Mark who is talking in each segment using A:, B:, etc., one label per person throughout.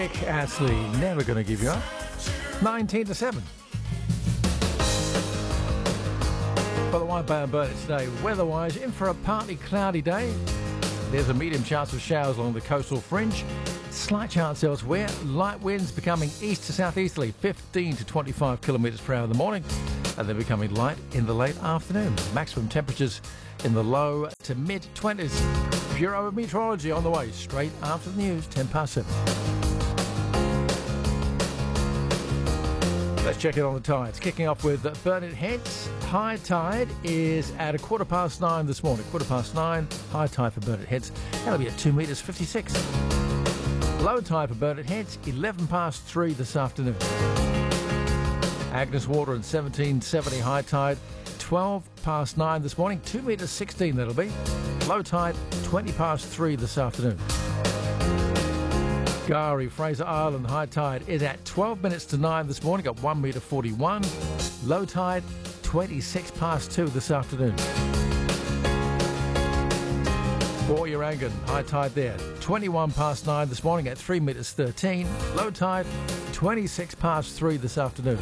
A: Rick Astley, Never Gonna Give You Up. 19 to 7. For the White Bay and Burnett today, weather-wise, in for a partly cloudy day. There's a medium chance of showers along the coastal fringe. Slight chance elsewhere. Light winds becoming east to southeasterly, 15 to 25 kilometres per hour in the morning, and then becoming light in the late afternoon. Maximum temperatures in the low to mid-20s. Bureau of Meteorology on the way, straight after the news, 10 past 7. Let's check in on the tides. Kicking off with Burnett Heads. High tide is at 9:15 this morning. 9:15, high tide for Burnett Heads. That'll be at 2 metres 56. Low tide for Burnett Heads, 11 past 3 this afternoon. Agnes Water and 1770 high tide, 12 past 9 this morning, 2 metres 16 that'll be. Low tide, 20 past 3 this afternoon. Gari, Fraser Island high tide is at 12 minutes to 9 this morning at 1 metre 41. Low tide, 26 past 2 this afternoon. For Urangan, high tide there, 21 past 9 this morning at 3 metres 13. Low tide, 26 past 3 this afternoon.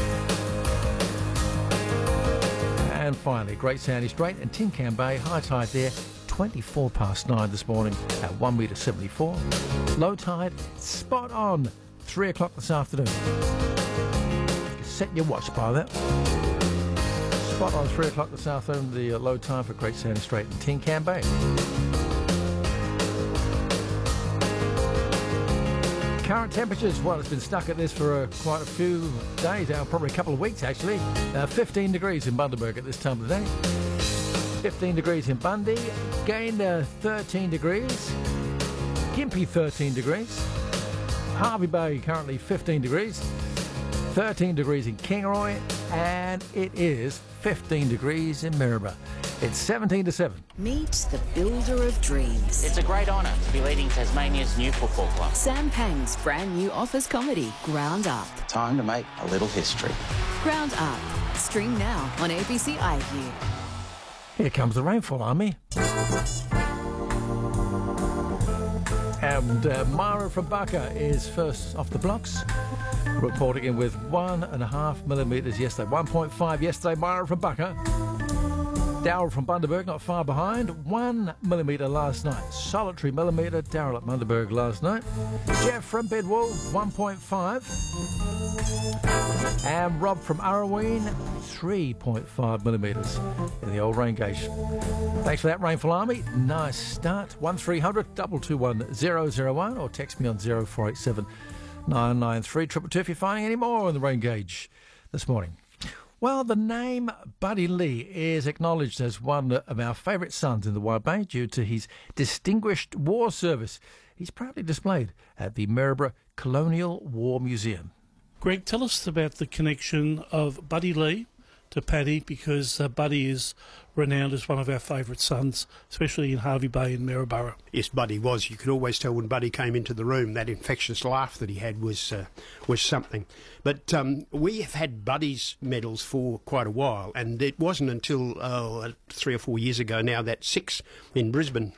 A: And finally, Great Sandy Strait and Tin Can Bay, high tide there, 24 past 9 this morning at 1 metre 74. Low tide, spot on, 3 o'clock this afternoon. Set your watch by that. Spot on 3 o'clock this afternoon, the low tide for Great Sandy Strait and Tin Can Bay. Current temperatures, well, it's been stuck at this for quite a few days now, probably a couple of weeks actually. 15 degrees in Bundaberg at this time of the day. 15 degrees in Bundy, Gain 13 degrees, Gympie 13 degrees, Hervey Bay currently 15 degrees, 13 degrees in Kingaroy, and it is 15 degrees in Maryborough. It's 17 to 7.
B: Meet the builder of dreams.
C: It's a great honour to be leading Tasmania's new football club.
B: Sam Pang's brand new office comedy, Ground Up.
C: Time to make a little history.
B: Ground Up. Stream now on ABC iView.
A: Here comes the Rainfall Army. And Myra from Bucca is first off the blocks, reporting in with 1.5 millimetres yesterday. 1.5 yesterday, Myra from Bucca. Darryl from Bundaberg not far behind. 1 millimetre last night. Solitary millimetre, Darryl at Bundaberg last night. Jeff from Bedwall, 1.5. And Rob from Arroween, 3.5 millimetres in the old rain gauge. Thanks for that, Rainfall Army. Nice start. 1300 221 001 or text me on 0487 993 222 if you're finding any more on the rain gauge this morning. Well, the name Buddy Lee is acknowledged as one of our favourite sons in the Wide Bay due to his distinguished war service. He's proudly displayed at the Maryborough Colonial War Museum.
D: Greg, tell us about the connection of Buddy Lee to Paddy, because Buddy is renowned as one of our favourite sons, especially in Hervey Bay and Maryborough.
E: Yes, Buddy was. You could always tell when Buddy came into the room, that infectious laugh that he had was something. But we have had Buddy's medals for quite a while, and it wasn't until 3 or 4 years ago now that Six in Brisbane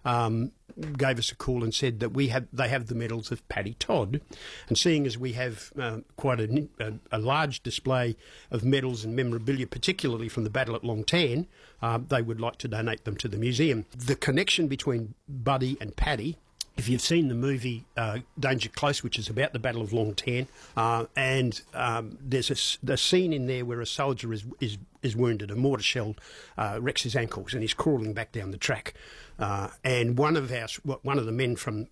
E: gave us a call and said that they have the medals of Paddy Todd. And seeing as we have quite a large display of medals and memorabilia, particularly from the battle at Long Tan, they would like to donate them to the museum. The connection between Buddy and Paddy, if you've seen the movie Danger Close, which is about the Battle of Long Tan, and there's a scene in there where a soldier is wounded, a mortar shell wrecks his ankles, and he's crawling back down the track. And one of the men from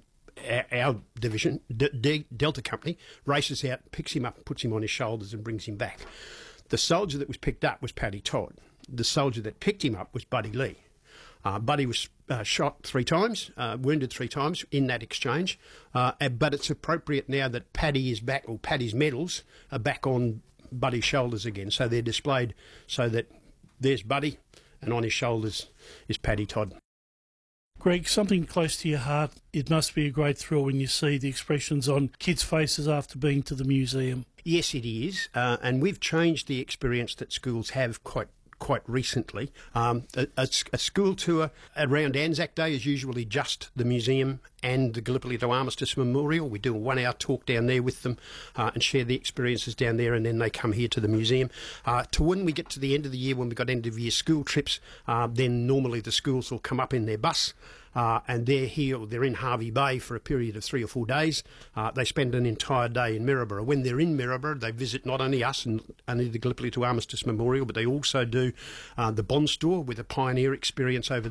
E: our division, Delta Company, races out, picks him up, puts him on his shoulders, and brings him back. The soldier that was picked up was Paddy Todd. The soldier that picked him up was Buddy Lee. Buddy was shot 3 times, wounded 3 times in that exchange. But it's appropriate now that Paddy is back, or Paddy's medals are back on Buddy's shoulders again. So they're displayed so that there's Buddy, and on his shoulders is Paddy Todd.
D: Greg, something close to your heart. It must be a great thrill when you see the expressions on kids' faces after being to the museum.
E: Yes, it is. And we've changed the experience that schools have quite quite recently. A school tour around Anzac Day is usually just the museum and the Gallipoli to Armistice Memorial. We do a 1 hour talk down there with them and share the experiences down there, and then they come here to the museum. To when we get to the end of the year, when we've got end of year school trips, then normally the schools will come up in their bus. And they're here, or they're in Harvey Bay for a period of 3 or 4 days. They spend an entire day in Maryborough. When they're in Maryborough, they visit not only us and only the Gallipoli to Armistice Memorial, but they also do the Bond Store with a pioneer experience over